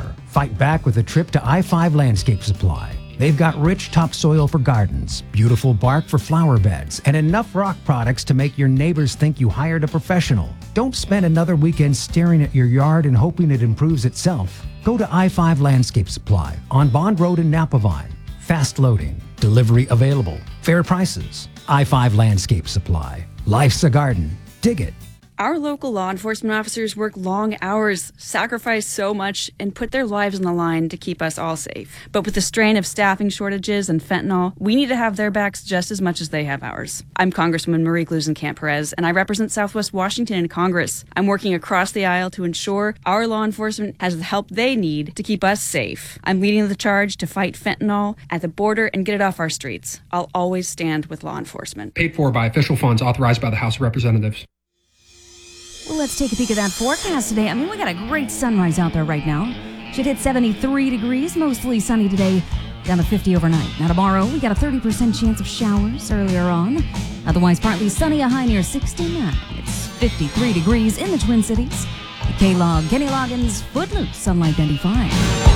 summer, fight back with a trip to I-5 Landscape Supply. They've got rich topsoil for gardens, beautiful bark for flower beds, and enough rock products to make your neighbors think you hired a professional. Don't spend another weekend staring at your yard and hoping it improves itself. Go to I-5 Landscape Supply on Bond Road in Napavine. Fast loading, delivery available, fair prices. I-5 Landscape Supply. Life's a garden. Dig it. Our local law enforcement officers work long hours, sacrifice so much, and put their lives on the line to keep us all safe. But with the strain of staffing shortages and fentanyl, we need to have their backs just as much as they have ours. I'm Congresswoman Marie Gluesenkamp-Perez, and I represent Southwest Washington in Congress. I'm working across the aisle to ensure our law enforcement has the help they need to keep us safe. I'm leading the charge to fight fentanyl at the border and get it off our streets. I'll always stand with law enforcement. Paid for by official funds authorized by the House of Representatives. Well, let's take a peek at that forecast today. I mean, we got a great sunrise out there right now. Should hit 73 degrees, mostly sunny today, down to 50 overnight. Now tomorrow, we got a 30% chance of showers earlier on. Otherwise, partly sunny, a high near 69. It's 53 degrees in the Twin Cities. K-Log, Kenny Loggins, Footloose, Sunlight 95.